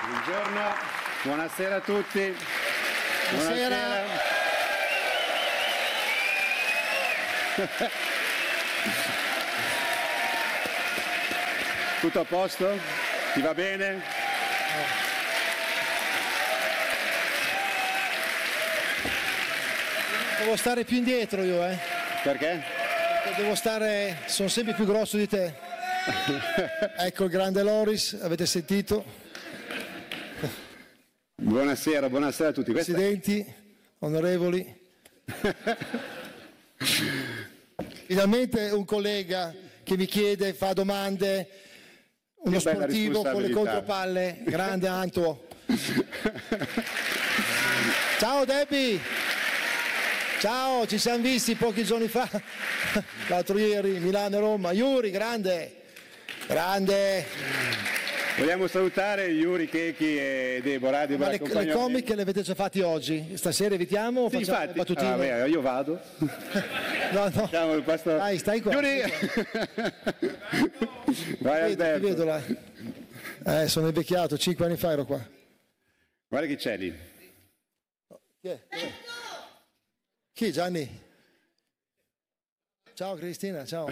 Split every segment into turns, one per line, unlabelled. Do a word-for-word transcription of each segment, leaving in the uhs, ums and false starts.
Buongiorno, buonasera a tutti.
Buonasera.
Buonasera. Tutto a posto? Ti va bene?
Devo stare più indietro io, eh.
Perché?
Perché devo stare, sono sempre più grosso di te. Ecco il grande Loris, avete sentito?
Buonasera, buonasera a tutti. Questa...
Presidenti, onorevoli. Finalmente un collega che mi chiede, fa domande, uno
Che bella
sportivo con le
responsabilità.
contropalle, grande Anto. Ciao Debbie! Ciao, ci siamo visti pochi giorni fa, l'altro ieri, Milano e Roma. Yuri, grande, grande.
Vogliamo salutare Yuri, Keki e Deborah. Deborah
Ma le, le comiche le avete già fatti oggi? Stasera evitiamo o
sì,
facciamo
infatti,
le battutine?
ah, beh, io vado.
No, no.
Facciamo il pasto...
Dai, stai qua.
Yuri! Vai
Vedo, ti
Alberto.
vedo là. Eh, sono invecchiato, cinque anni fa ero qua.
Guarda chi c'è lì.
Chi è? Chi, Gianni? Ciao Cristina, ciao.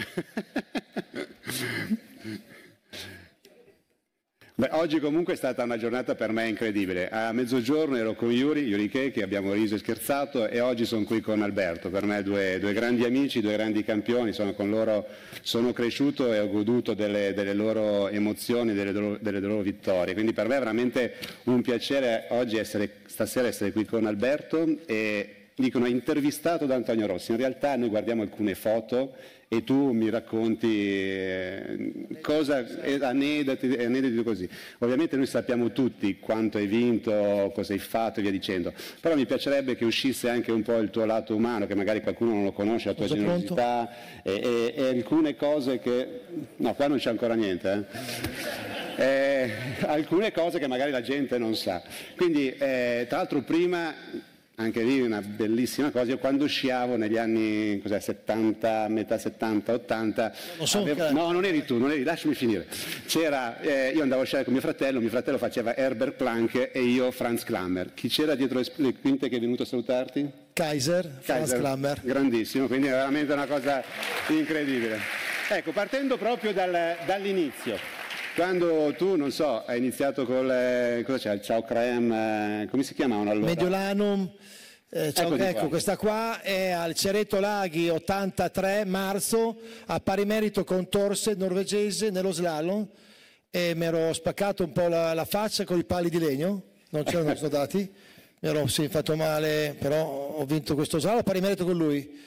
Beh, oggi comunque è stata una giornata per me incredibile. A mezzogiorno ero con Yuri, Yuri Keki, abbiamo riso e scherzato, e oggi sono qui con Alberto. Per me due, due grandi amici, due grandi campioni, sono con loro, sono cresciuto e ho goduto delle, delle loro emozioni, delle loro, delle loro vittorie. Quindi per me è veramente un piacere oggi essere, stasera essere qui con Alberto. E dicono intervistato da Antonio Rossi. In realtà noi guardiamo alcune foto e tu mi racconti eh, cosa, eh, aneddoti, aneddoti così. Ovviamente noi sappiamo tutti quanto hai vinto, cosa hai fatto e via dicendo, però mi piacerebbe che uscisse anche un po' il tuo lato umano, che magari qualcuno non lo conosce, la tua
Sono
generosità e, e, e alcune cose che... No, qua non c'è ancora niente, eh. Eh, alcune cose che magari la gente non sa. Quindi, eh, tra l'altro prima... Anche lì una bellissima cosa, io quando sciavo negli anni cos'è, settanta, metà settanta, ottanta,
Non so
avevo,
che-
no non eri tu, non eri, lasciami finire, c'era, eh, io andavo a sciare con mio fratello, mio fratello faceva Herbert Planck e io Franz Klammer. Chi c'era dietro le, le quinte che è venuto a salutarti?
Kaiser, Franz
Kaiser,
Klammer.
grandissimo, quindi è veramente una cosa incredibile. Ecco, partendo proprio dal- dall'inizio, quando tu, non so, hai iniziato col, eh, cosa c'è, il Ciao Creme, eh, come si chiamavano allora?
Mediolanum, eh, ciao,
Eccoli
ecco
qua.
questa qua è al Cereto Laghi ottantatré marzo, a pari merito con Torse norvegese nello slalom, e mi ero spaccato un po' la, la faccia con i pali di legno, non c'erano snodati, mi ero sì, fatto male, però ho vinto questo slalom a pari merito con lui.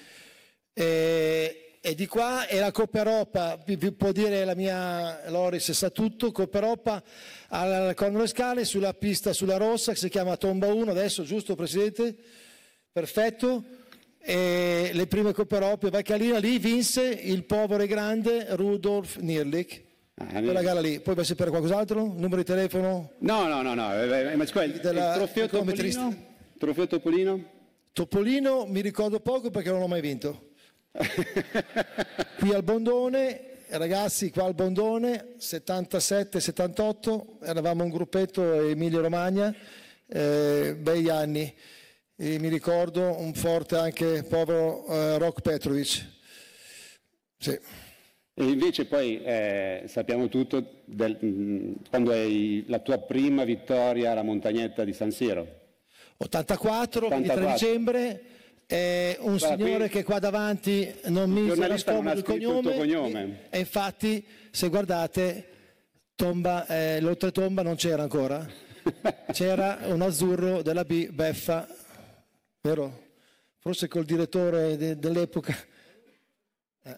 E, e di qua è la Coppa Europa, vi, vi può dire la mia Loris sa tutto, Coppa Europa al Corno Scale sulla pista sulla rossa che si chiama Tomba uno adesso, giusto Presidente? Perfetto. E le prime Coppe Europe, Valcalina, lì vinse il povero e grande Rudolf Nierlich.
Ah,
Quella gara lì, poi vai a sapere qualcos'altro? Numero di telefono?
No, no, no, no, eh, eh, ma scusa, il,
Della-
il trofeo
cronometrista.
Topolino? Trofeo Topolino?
Topolino mi ricordo poco perché non l'ho mai vinto. Qui al Bondone, ragazzi, qua al Bondone, settantasette settantotto, eravamo un gruppetto Emilia Romagna, eh, bei anni. E mi ricordo un forte anche povero eh, Rok Petrovic. Sì.
E invece poi eh, sappiamo tutto del, mh, quando hai la tua prima vittoria alla montagnetta di San Siro.
ottantaquattro, ventitré
ottantaquattro.
dicembre, eh, un
Guarda,
signore
qui
che qua davanti non mi
il
era
giornalista non ha
scomodo il
scritto il tuo
cognome,
cognome.
e infatti se guardate tomba, eh, l'oltretomba non c'era ancora, c'era un azzurro della B, Beffa, vero? Forse col direttore de- dell'epoca. Eh.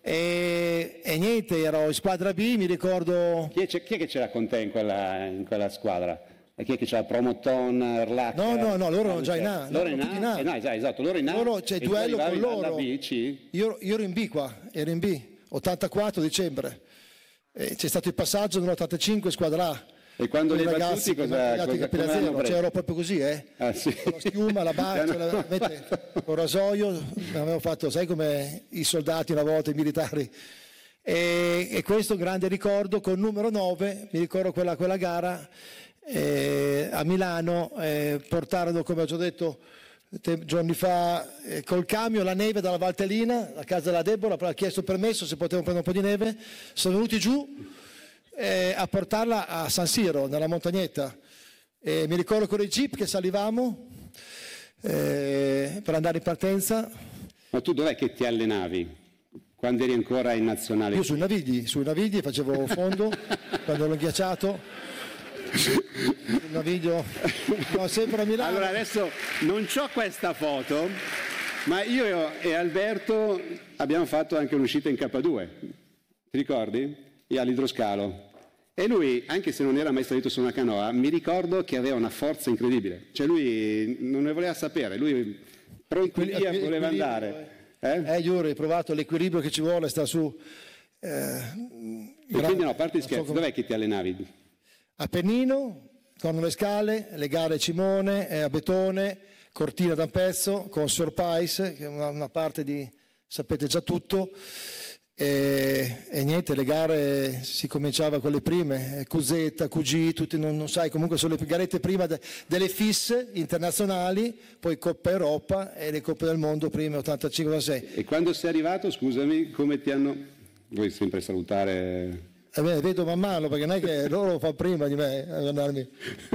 E, e niente, ero in squadra B, mi ricordo...
Chi è, chi è che c'era con te in quella, in quella squadra? E chi è che c'era? Promoton, Erlach?
No, no, no, loro erano già in A,
Loro
no,
in
tutti in
A?
A.
Eh, no, esatto, esatto, loro in A.
Loro, c'è
e tu
duello
arrivavi
con loro.
alla B, C?
Io, io ero in B qua, ero in B, ottantaquattro dicembre. E c'è stato il passaggio nell'ottantacinque squadra A.
E quando
Con i
li hai
ragazzi
battuti,
che mi hanno
cosa,
tagliato i
cosa,
capelli a
come hanno
zero,
preso?
cioè ero proprio così, eh?
Ah, sì.
Con la schiuma, la barca,
Ti hanno
la, mette,
fatto-
con il rasoio, avevo fatto, sai come i soldati una volta, i militari. E, e questo è un grande ricordo, con numero nove, mi ricordo quella, quella gara, eh, a Milano eh, portarono, come ho già detto te, giorni fa, eh, col camion la neve dalla Valtellina, a casa della Deborah, ha chiesto permesso se potevano prendere un po' di neve, sono venuti giù eh, a portarla a San Siro, nella montagnetta. E mi ricordo con i jeep che salivamo eh, per andare in partenza.
Ma tu dov'è che ti allenavi? Quando eri ancora in nazionale?
Io sui Navigli, sui Navigli facevo fondo, quando ero ghiacciato. Sul Naviglio, no, sempre a Milano.
Allora adesso non c'ho questa foto, ma io e Alberto abbiamo fatto anche un'uscita in K due, ti ricordi? Io all'idroscalo. E lui, anche se non era mai salito su una canoa, mi ricordo che aveva una forza incredibile. Cioè lui non ne voleva sapere, lui pronto via voleva andare. Eh,
eh Yuri, hai provato l'equilibrio che ci vuole, sta su. Eh,
e quindi no, a parte scherzi, come... dov'è che ti allenavi?
Appennino, con le scale, le gare Cimone, eh, a Betone, Cortina da un pezzo, con Surprise, che è una, una parte di, sapete già tutto. E, e niente, le gare si cominciava con le prime, Cusetta, Q G, tutti non, non sai, comunque sono le garette prima de, delle fisse internazionali, poi Coppa Europa e le Coppe del Mondo prime ottantacinque ottantasei.
E quando sei arrivato, scusami, come ti hanno... Vuoi sempre salutare...
Eh beh, vedo man mano, perché non è che loro lo fanno prima di me a guardarmi.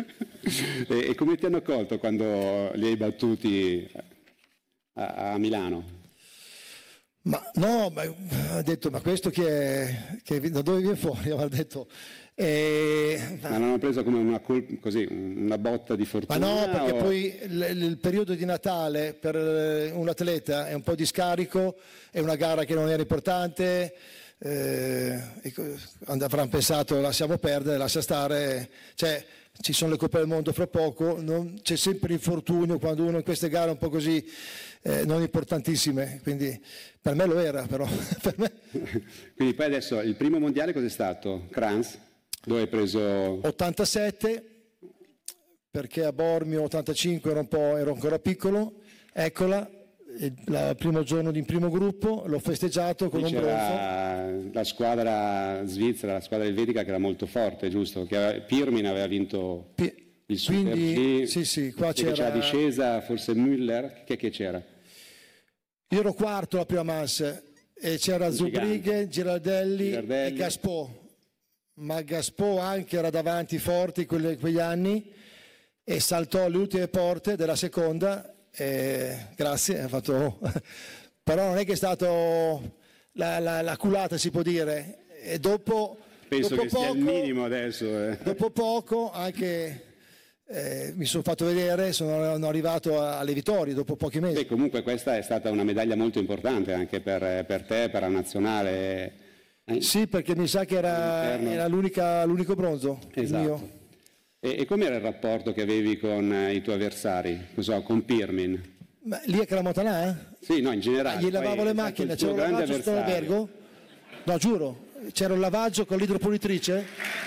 e, e come ti hanno accolto quando li hai battuti a, a Milano?
Ma no, ma, ha detto, ma questo chi è, che, da dove viene fuori? Ha detto, eh,
ma non hanno preso come una, colp- così, una botta di fortuna?
Ma no, perché
o... poi
il, il periodo di Natale per un atleta è un po' di scarico, è una gara che non era importante, eh, avranno pensato lasciamo perdere, lascia stare, cioè ci sono le Coppe del Mondo fra poco, non, c'è sempre l'infortunio quando uno in queste gare un po' così eh, non importantissime, quindi per me lo era però. Per me...
Quindi poi adesso il primo mondiale cos'è stato? Kranz? Dove hai preso?
ottantasette, perché a Bormio ottantacinque ero, un po', ero ancora piccolo, eccola, il la, primo giorno di primo gruppo, l'ho festeggiato con
Qui
un
c'era
bronzo.
La squadra svizzera, la squadra elvetica che era molto forte, giusto? Che aveva, Pirmin aveva vinto
P-
il Super
quindi,
G,
sì, sì, qua c'era...
c'era discesa, forse Müller, che, che c'era?
Io ero quarto la prima manche e c'era Zubrighe, Girardelli, Girardelli e Gaspò. Ma Gaspò anche era davanti forti quelle, quegli anni e saltò alle ultime porte della seconda. E, grazie, ha fatto... però non è che è stato la, la, la culata, si può dire. E dopo,
penso
dopo
che
poco,
sia il minimo adesso. Eh.
Dopo poco anche... Eh, mi sono fatto vedere, sono arrivato alle vittorie dopo pochi mesi.
Beh, comunque questa è stata una medaglia molto importante anche per, per te, per la nazionale.
Eh? Sì, perché mi sa che era, era l'unica, l'unico bronzo.
Esatto.
Mio.
E, e com'era il rapporto che avevi con i tuoi avversari, so, con Pirmin?
Ma lì a Calamotanà? Eh?
Sì, no, in generale.
Ah, gli lavavo le macchine, c'era un lavaggio sto albergo? No, giuro, c'era un lavaggio con l'idropulitrice?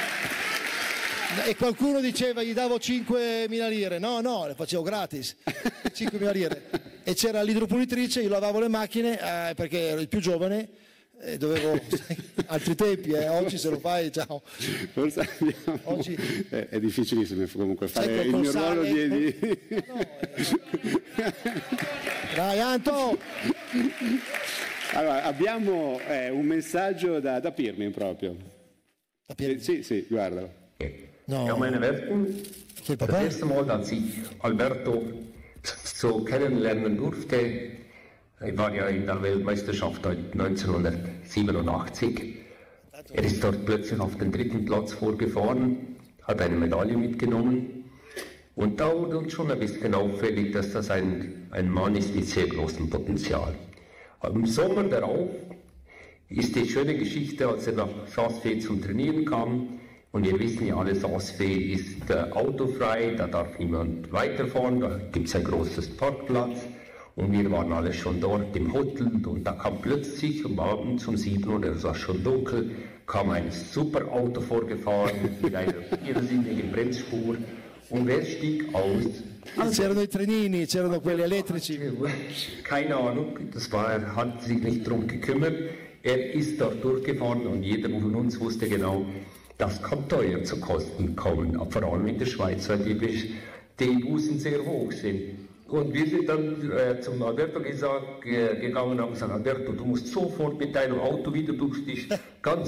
E qualcuno diceva gli davo cinquemila lire, no no, le facevo gratis, cinquemila lire, e c'era l'idropulitrice, io lavavo le macchine eh, perché ero il più giovane e dovevo, altri tempi, eh, oggi se lo fai ciao.
Forse abbiamo... oggi... è, è difficilissimo comunque fare il mio ruolo di... di... No,
eh... Dai Anto!
Allora, abbiamo eh, un messaggio da, da Pirmin proprio.
Da Pirmin?
Eh, sì, sì, guardalo.
No. Ja, meine Werten, das erste Mal, als ich Alberto so kennenlernen durfte, ich war ja in der Weltmeisterschaft neunzehnhundertsiebenundachtzig. Er ist dort plötzlich auf den dritten Platz vorgefahren, hat eine Medaille mitgenommen und da wurde uns schon ein bisschen auffällig, dass das ein, ein Mann ist mit sehr großem Potenzial. Im Sommer darauf ist die schöne Geschichte, als er nach Saas-Fee zum Trainieren kam. Und wir wissen ja alle, Saas-Fee ist äh, autofrei, da darf niemand weiterfahren, da gibt es ein großes Parkplatz. Und wir waren alle schon dort im Hotel und da kam plötzlich um Abend um sieben Uhr, es war schon dunkel, kam ein super Auto vorgefahren mit einer irrsinnigen Bremsspur. Und wer stieg aus?
C'erano i trenini, c'erano quelli elettrici.
Keine Ahnung, das war, er hat sich nicht drum gekümmert. Er ist dort durchgefahren und jeder von uns wusste genau, Das kann teuer zu Kosten kommen, vor allem in der Schweiz, weil die, die Bußen sehr hoch sind. Und wir sind dann äh, zum Alberto gesagt, äh, gegangen und haben gesagt, Alberto, du musst sofort mit deinem Auto wieder durch die ganz